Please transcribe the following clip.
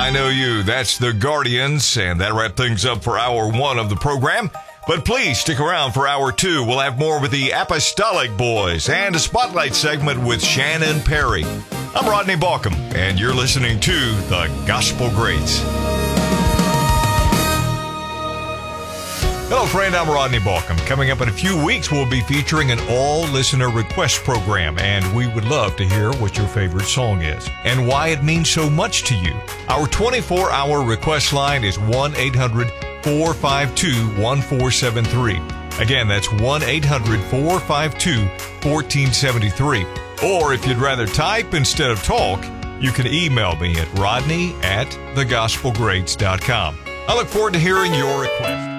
I Know You. That's the Guardians, and that wraps things up for hour one of the program. But please stick around for hour two. We'll have more with the Apostolic Boys and a spotlight segment with Shannon Perry. I'm Rodney Balkum, and you're listening to The Gospel Greats. Hello, friend. I'm Rodney Balkum. Coming up in a few weeks, we'll be featuring an all-listener request program, and we would love to hear what your favorite song is and why it means so much to you. Our 24-hour request line is 1-800-452-1473. Again, that's 1-800-452-1473. Or if you'd rather type instead of talk, you can email me at rodney@thegospelgreats.com. I look forward to hearing your request.